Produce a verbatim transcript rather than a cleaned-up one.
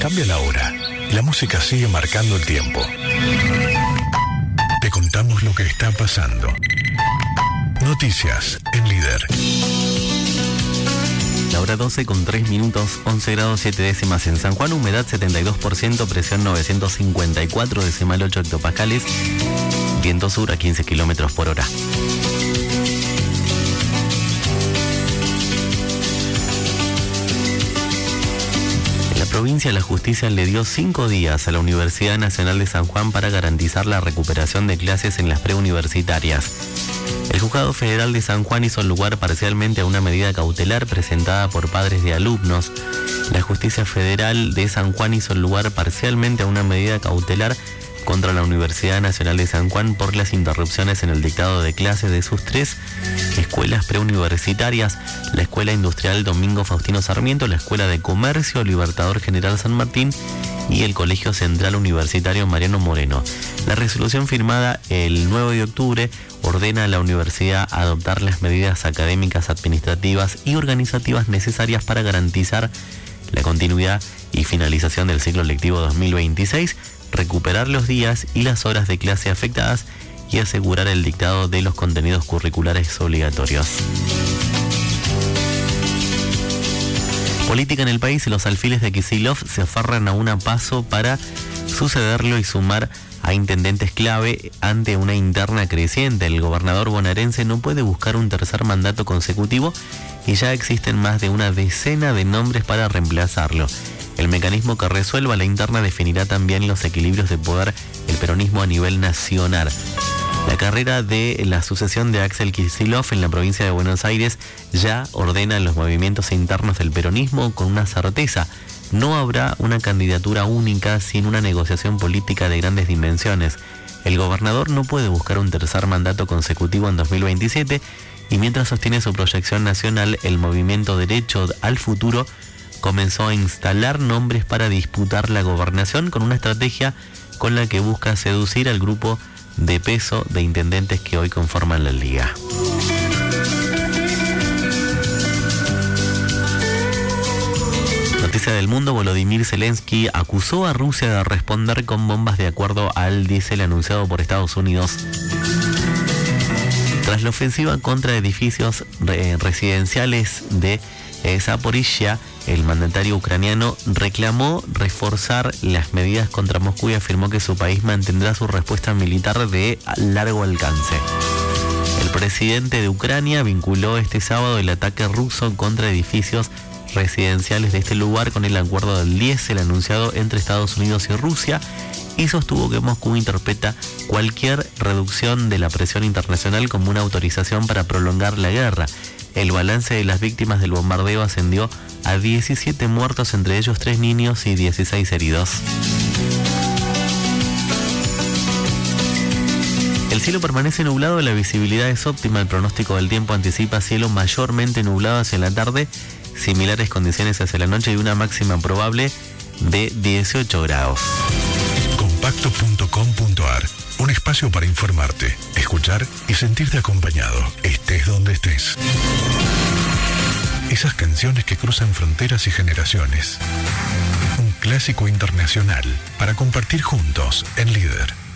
Cambia la hora. La música sigue marcando el tiempo. Te contamos lo que está pasando. Noticias en Líder. La hora doce con tres minutos, once grados siete décimas en San Juan, humedad setenta y dos por ciento, presión novecientos cincuenta y cuatro decimal ocho hectopascales, viento sur a quince kilómetros por hora. En la provincia, la justicia le dio cinco días a la Universidad Nacional de San Juan para garantizar la recuperación de clases en las preuniversitarias. El Juzgado Federal de San Juan hizo lugar parcialmente a una medida cautelar presentada por padres de alumnos. La Justicia Federal de San Juan hizo lugar parcialmente a una medida cautelar contra la Universidad Nacional de San Juan por las interrupciones en el dictado de clases de sus tres escuelas preuniversitarias: la Escuela Industrial Domingo Faustino Sarmiento, la Escuela de Comercio Libertador General San Martín y el Colegio Central Universitario Mariano Moreno. La resolución firmada el nueve de octubre ordena a la universidad adoptar las medidas académicas, administrativas y organizativas necesarias para garantizar la continuidad y finalización del ciclo lectivo dos mil veintiséis, recuperar los días y las horas de clase afectadas y asegurar el dictado de los contenidos curriculares obligatorios. Política en el país. Los alfiles de Kicillof se aferran a un paso para sucederlo y sumar a intendentes clave ante una interna creciente. El gobernador bonaerense no puede buscar un tercer mandato consecutivo y ya existen más de una decena de nombres para reemplazarlo. El mecanismo que resuelva la interna definirá también los equilibrios de poder del peronismo a nivel nacional. La carrera de la sucesión de Axel Kicillof en la provincia de Buenos Aires ya ordena los movimientos internos del peronismo con una certeza: no habrá una candidatura única sin una negociación política de grandes dimensiones. El gobernador no puede buscar un tercer mandato consecutivo en dos mil veintisiete y mientras sostiene su proyección nacional, el movimiento Derecho al Futuro comenzó a instalar nombres para disputar la gobernación con una estrategia con la que busca seducir al grupo de peso de intendentes que hoy conforman la liga. Noticia del mundo. Volodymyr Zelensky acusó a Rusia de responder con bombas de acuerdo al diésel anunciado por Estados Unidos. Tras la ofensiva contra edificios re- residenciales de eh, Zaporizhia, el mandatario ucraniano reclamó reforzar las medidas contra Moscú y afirmó que su país mantendrá su respuesta militar de largo alcance. El presidente de Ucrania vinculó este sábado el ataque ruso contra edificios residenciales de este lugar con el acuerdo del diésel anunciado entre Estados Unidos y Rusia y sostuvo que Moscú interpreta cualquier reducción de la presión internacional como una autorización para prolongar la guerra. El balance de las víctimas del bombardeo ascendió a diecisiete muertos, entre ellos tres niños y dieciséis heridos. El cielo permanece nublado, la visibilidad es óptima, el pronóstico del tiempo anticipa cielo mayormente nublado hacia la tarde, similares condiciones hacia la noche y una máxima probable de dieciocho grados. Compacto punto com punto ar, un espacio para informarte, escuchar y sentirte acompañado, estés donde estés. Esas canciones que cruzan fronteras y generaciones. Un clásico internacional para compartir juntos en Líder.